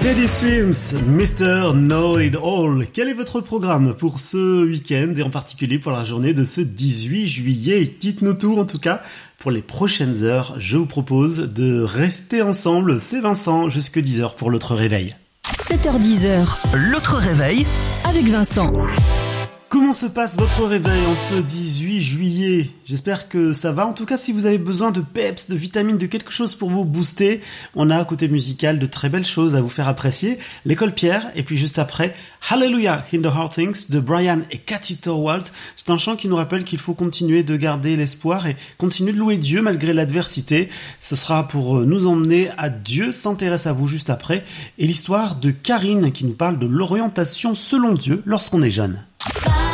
Teddy Swims, Mr. Know It All. Quel est votre programme pour ce week-end et en particulier pour la journée de ce 18 juillet? Dites-nous tout en tout cas. Pour les prochaines heures, je vous propose de rester ensemble. C'est Vincent, jusque 10h pour l'autre réveil. 7h-10h. L'autre réveil Avec Vincent. Comment se passe votre réveil en ce 18 juillet? J'espère que ça va. En tout cas, si vous avez besoin de peps, de vitamines, de quelque chose pour vous booster, on a côté musical de très belles choses à vous faire apprécier. L'école Pierre, et puis juste après, Hallelujah in the Hard Things de Brian et Cathy Torwald. C'est un chant qui nous rappelle qu'il faut continuer de garder l'espoir et continuer de louer Dieu malgré l'adversité. Ce sera pour nous emmener à Dieu, s'intéresse à vous juste après. Et l'histoire de Karine qui nous parle de l'orientation selon Dieu lorsqu'on est jeune.